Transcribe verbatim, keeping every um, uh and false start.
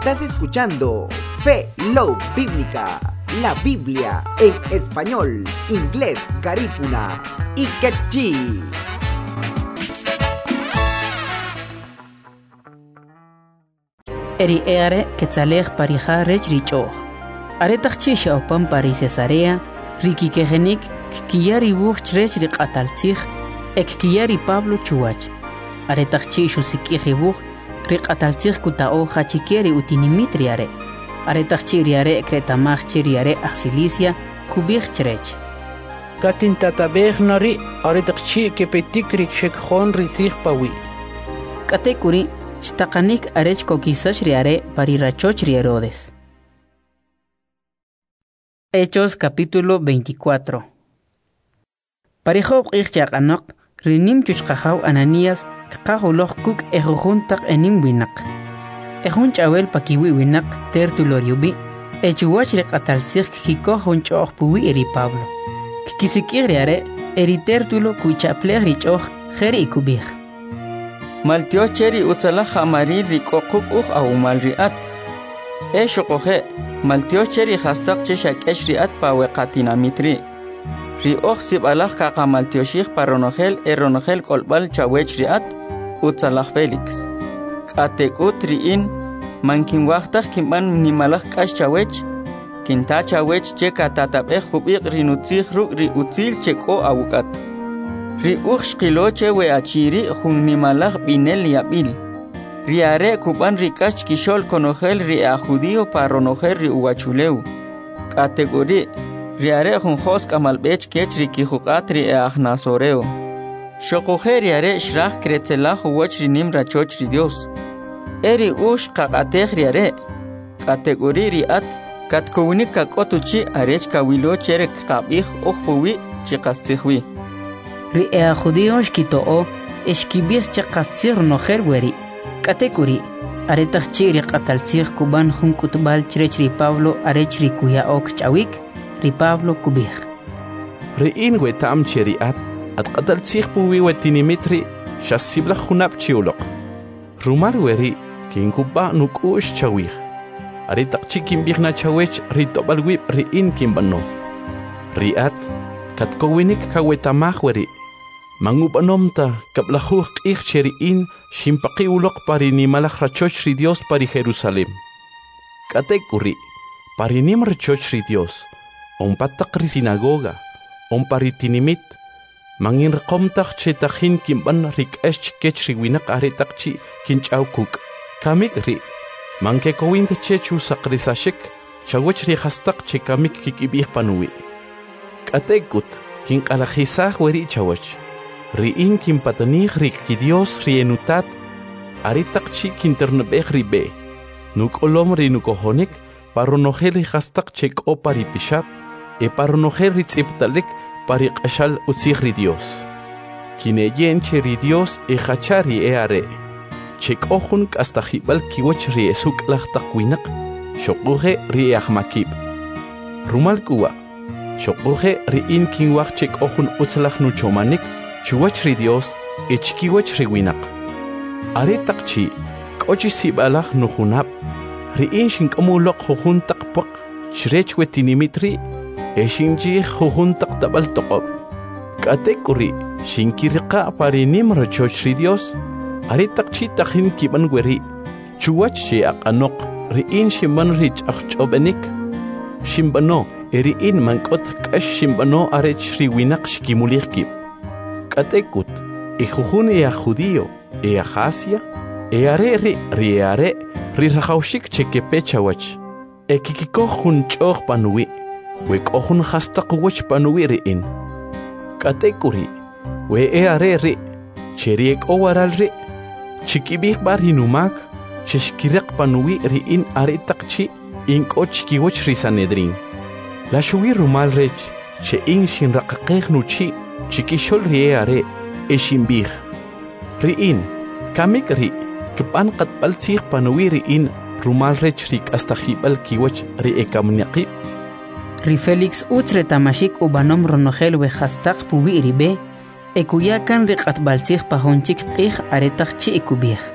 Estás escuchando Fe Love Bíblica, la Biblia en español, inglés, garífuna y quechí. Eri eare quetzalej parija rech richoch. Are tachchisha opan paris Cesarea, riki kegenik, kiyari buch rech riqataltzich, ek kiyari Pablo chuach. Are tachchishu sikiji buch, riqataltzich kutao hachikieri utinimitri are. Are tachchiri are kretamach chiri are axilicia, kubich chrech. Katin tatabej nari, are tachchi kepetik rikshek hon rizich pawi. Katekuri, Shtakanik arech kokisach riare parirachoch rierodes. Hechos capítulo veinticuatro. Parijob ichyakanok, rinim chuchkajaw Ananías, kajoloch kuk ejujuntak enim winak. Ejun chawel pakiwi winak, tertuloriubi, echuwach rekatalzich kiko hunchoch puwi eri Pablo. Kikisikir riare, eri tertulo kuchaplej richoch, jeri ikubij. Maltio cheri utzala jamari rikokuk uj ahumal riat. E shokoje, maltio cheri hastak cheshak esh riat paweqatina mitri. Ri oj sibalaj kaka maltio shich paronogel eronogel kolbal chawech riat, utzalaj Felix. Katekut riin, mankin wachtak kimban nimalaj kash chawech, kinta chawech che katatabej hubik rinutzich ruk ri utzil cheko awukat. Ri uch qiloche we achiri junimalaj binel yabil. Riare kuban rikach kishol konogel ri a judío paronogel ri uachuleu. Categorí riare junjos kamalbech kech ri kijukat ri a nasoreo. Shokoje riare shrach kretzelaj uwach ri nim rachoch ri Dios. Eri ush kakatej riare. Categorí riat katkowinik kakotuchi arech kawilo cherek kabij ujpuwi chikastijwi. Ri ea judíos kitoo, eshkibich chakasir nojer weri. Katekuri, aretach chiri qatalzir kuban junkutbal chrech ri Pablo arech ri kuya ok chawik, ri Pablo kubij. Ri in wetam chiriat, at qatalzir puwi wetinimitri, shasibla junab chiulok. Rumar weri, kinkuba nuk ush chawik. Aretach chikin bigna chawech ri tobalwib ri in kimbano. Riat, katkowinik kawetamah weri. Mangupanomta kablajuj q'ij cheri'in ximpaqiwloq parinimalaj rachoch ri Dios pari Jerusalén. K'atek'uri parinim rachoch ri Dios, onpataq ri sinagoga, onpari tinimit, manginriqomtaj chetajin kinb'an rik'ex chikech ri winaq aretaq chi kinch'aw kuk'. Kamik ri, mankekowinta chech usaqrisashek, chawech ri hastaq che kamik kik'ib'ij panuwi. K'atek'ut kinq'alajisaj weri chawech. Riin kimpatanij rik ki Dios rienutat, aritak chi kinternebej ribe. Nuk olom ri nukohonik, paronogel hastak chek o pari pishap, e paronogel ritziptalek pari qashal utzij ri Dios. Kineyen che ri Dios e hachari e are. Chek ohun kastajibal kiwach ri esuk lachtakwinak, shokuje ri ahmakib. Rumal kuwa, shokuje riin kinwach chek ohun utzlach nuchomanik, chuwach ri Dios, e chikiwach ri winak. Aretak chi, kochi sibalach nuhunap, ri in shinkamulok jujuntak pok, chrech wetinimitri, e shinji jujuntak tabal tokob. Katekuri, shinkirika parinim rachoch ri Dios, aretak chi tajin kiban weri, chuwach chi akanok, ri in shimban rich achchobenik. Shimbano, e ri in mankot kash shimbano arech ri winak shkimulikib. Katekut, e jujun e a judío, e a jasia, e are ri, ri are, ri rajaushik chekepechawach, e kikikohun choch panuwi, we kohun hastak wach panuwi riin. Katekuri, we e are ri, cheriek owaral ri, chikibik bar hinumak, cheshkirek panuwi riin are takchi, inko chikiwach ri Sanedrin. La shuwi rumal rech, che in shinrakakej nuchi, chikishol rie are e shimbij. Riin, kamik ri, kipan katbaltzij panuwi riin rumal rech rik astajibal kiwach ri e kamniaqib. Ri Felix utre tamashik ubanom ronogel we hastak puwi ribe, e kuyakan ri katbaltzij pahonchik qij aretach chi e kubij.